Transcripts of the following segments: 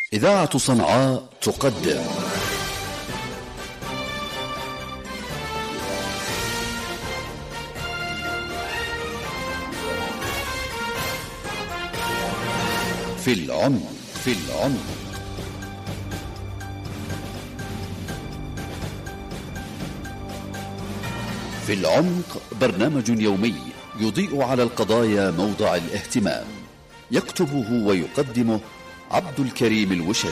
إذاعة صنعاء تقدم في العمق. في العمق برنامج يومي يضيء على القضايا موضع الاهتمام، يكتبه ويقدمه عبد الكريم الوشري.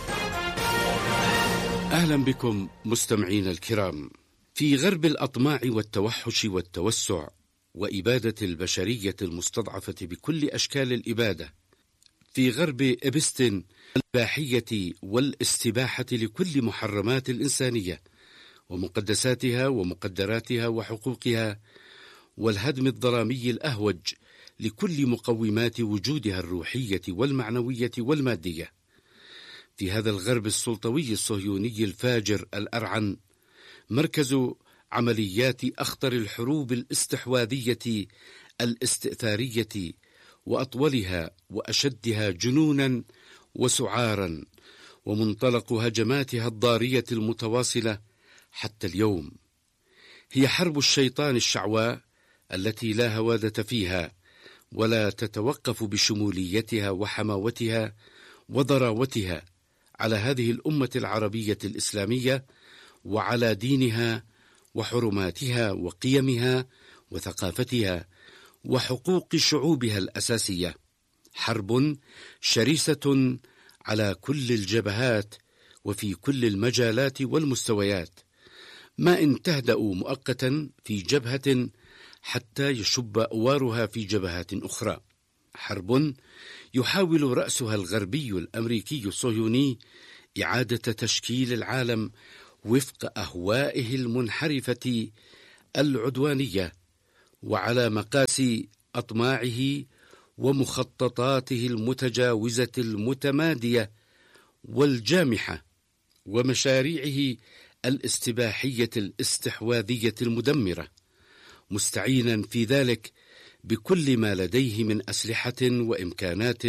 أهلا بكم مستمعين الكرام. في غرب الأطماع والتوحش والتوسع وإبادة البشرية المستضعفة بكل أشكال الإبادة، في غرب إبستن الإباحية والاستباحة لكل محرمات الإنسانية ومقدساتها ومقدراتها وحقوقها، والهدم الظلامي الأهوج لكل مقومات وجودها الروحية والمعنوية والمادية، في هذا الغرب السلطوي الصهيوني الفاجر الأرعن، مركز عمليات أخطر الحروب الاستحواذية الاستئثارية وأطولها وأشدها جنونا وسعارا، ومنطلق هجماتها الضارية المتواصلة حتى اليوم، هي حرب الشيطان الشعواء التي لا هوادة فيها ولا تتوقف بشموليتها وحماوتها وضراوتها على هذه الأمة العربية الإسلامية وعلى دينها وحرماتها وقيمها وثقافتها وحقوق شعوبها الأساسية، حرب شرسة على كل الجبهات وفي كل المجالات والمستويات، ما إن تهدأ مؤقتا في جبهة حتى يشب أوارها في جبهات أخرى، حرب يحاول رأسها الغربي الأمريكي الصهيوني إعادة تشكيل العالم وفق أهوائه المنحرفة العدوانية وعلى مقاس أطماعه ومخططاته المتجاوزة المتمادية والجامحة ومشاريعه الاستباحية الاستحواذية المدمرة، مستعينا في ذلك بكل ما لديه من أسلحة وإمكانات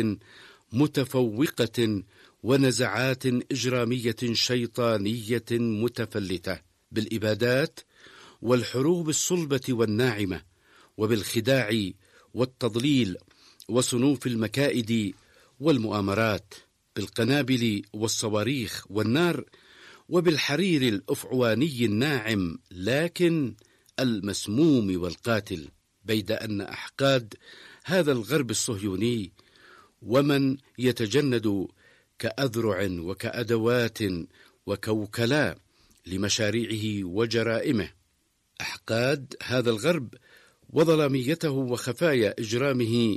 متفوقة ونزعات إجرامية شيطانية متفلتة، بالإبادات والحروب الصلبة والناعمة، وبالخداع والتضليل وصنوف المكائد والمؤامرات، بالقنابل والصواريخ والنار، وبالحرير الأفعواني الناعم لكن المسموم والقاتل، بيد أن أحقاد هذا الغرب الصهيوني ومن يتجند كأذرع وكأدوات وكوكلاء لمشاريعه وجرائمه، أحقاد هذا الغرب وظلاميته وخفايا إجرامه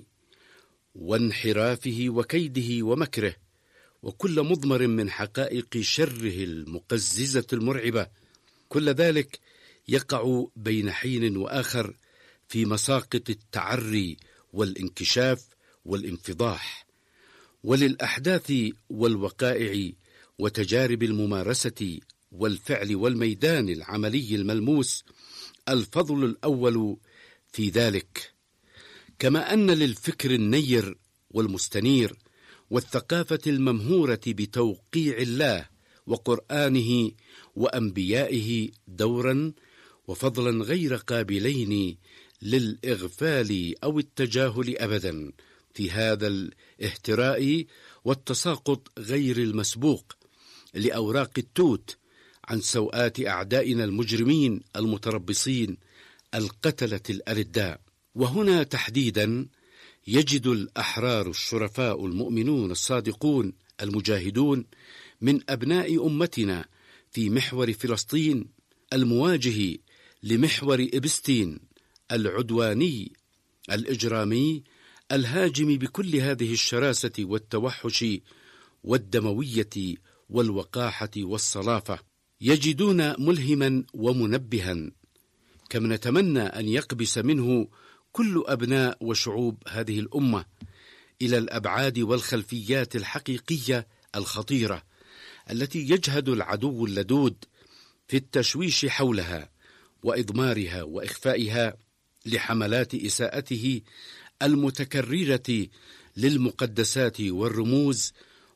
وانحرافه وكيده ومكره وكل مضمر من حقائق شره المقززة المرعبة، كل ذلك يقع بين حين وآخر في مساقط التعري والانكشاف والانفضاح، وللأحداث والوقائع وتجارب الممارسة والفعل والميدان العملي الملموس الفضل الأول في ذلك، كما أن للفكر النير والمستنير والثقافة الممهورة بتوقيع الله وقرآنه وأنبيائه دورا وفضلا غير قابلين للإغفال أو التجاهل أبدا في هذا الاهتراء والتساقط غير المسبوق لأوراق التوت عن سوءات أعدائنا المجرمين المتربصين القتلة الأرداء. وهنا تحديدا يجد الأحرار الشرفاء المؤمنون الصادقون المجاهدون من أبناء أمتنا في محور فلسطين المواجه لمحور إبستين العدواني الإجرامي الهاجم بكل هذه الشراسة والتوحش والدموية والوقاحة والصلافة، يجدون ملهما ومنبها كم نتمنى أن يقبس منه كل أبناء وشعوب هذه الأمة إلى الأبعاد والخلفيات الحقيقية الخطيرة التي يجهد العدو اللدود في التشويش حولها وإضمارها وإخفائها لحملات إساءته المتكررة للمقدسات والرموز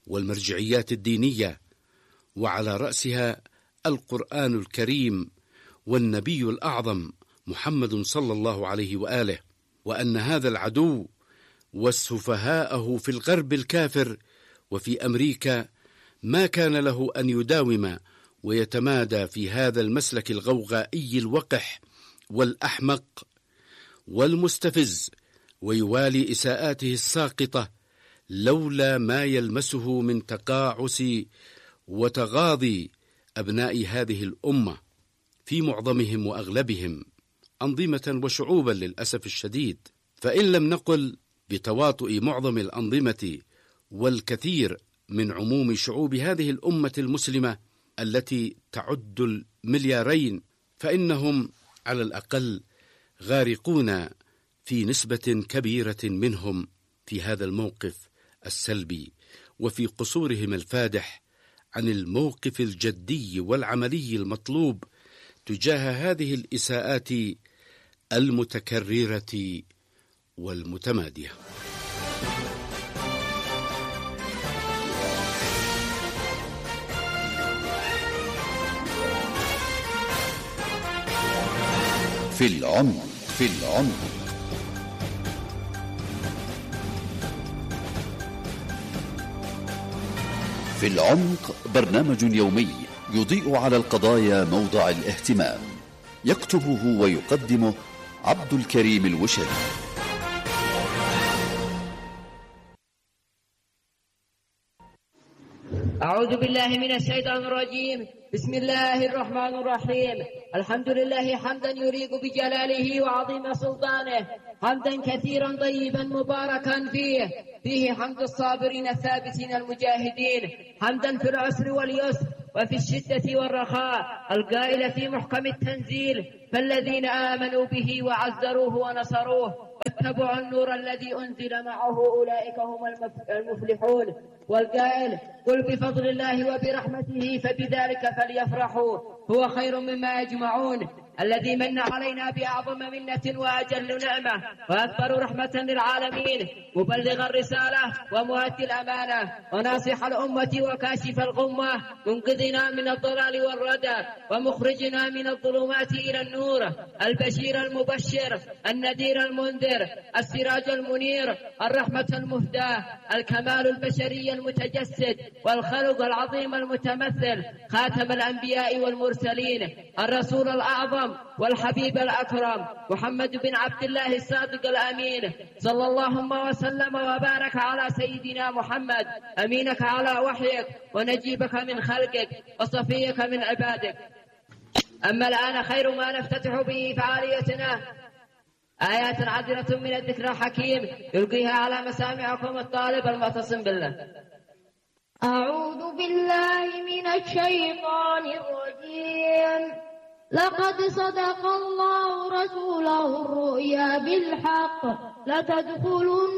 والمرجعيات الدينية، وعلى رأسها القرآن الكريم والنبي الأعظم محمد صلى الله عليه وآله، وأن هذا العدو وسفهاءه في الغرب الكافر وفي أمريكا ما كان له أن يداوم ويتمادى في هذا المسلك الغوغائي الوقح والأحمق والمستفز ويوالي إساءاته الساقطة لولا ما يلمسه من تقاعس وتغاضي أبناء هذه الأمة في معظمهم وأغلبهم أنظمة وشعوبا للأسف الشديد، فإن لم نقل بتواطؤ معظم الأنظمة والكثير من عموم شعوب هذه الأمة المسلمة التي تعد المليارين، فإنهم على الأقل غارقون في نسبة كبيرة منهم في هذا الموقف السلبي وفي قصورهم الفادح عن الموقف الجدي والعملي المطلوب تجاه هذه الإساءات المتكررة والمتمادية. في العمق في العمق. في العمق برنامج يومي يضيء على القضايا موضع الاهتمام، يكتبه ويقدمه عبد الكريم الوشري. أعوذ بالله من الشيطان الرجيم. بسم الله الرحمن الرحيم. الحمد لله حمدا يليق بجلاله وعظيم سلطانه، حمدا كثيرا طيبا مباركا فيه حمد الصابرين الثابتين المجاهدين، حمدا في العسر واليسر وفي الشدة والرخاء، القائل في محكم التنزيل: فالذين آمنوا به وعزروه ونصروه واتبعوا النور الذي أنزل معه أولئك هم المفلحون، والقائل: قل بفضل الله وبرحمته فبذلك فليفرحوا هو خير مما يجمعون، الذي من علينا بأعظم منة وأجل نعمة وأكبر رحمة للعالمين، مبلغ الرسالة ومؤدي الأمانة وناصح الأمة وكاشف الغمة، منقذنا من الضلال والردى ومخرجنا من الظلمات إلى النور، البشير المبشر النذير المنذر السراج المنير الرحمة المهداة، الكمال البشري المتجسد والخلق العظيم المتمثل، خاتم الأنبياء والمرسلين، الرسول الأعظم والحبيب الأكرم، محمد بن عبد الله الصادق الأمين، صلى الله وسلم وبارك على سيدنا محمد، أمينك على وحيك ونجيبك من خلقك وصفيك من عبادك. أما الآن خير ما نفتتح به فعاليتنا آيات عذرة من الذكر الحكيم يلقيها على مسامعكم الطالب المعتصم بالله. أعوذ بالله من الشيطان الرجيم. لقد صدق الله رسوله الرؤيا بالحق لتدخلن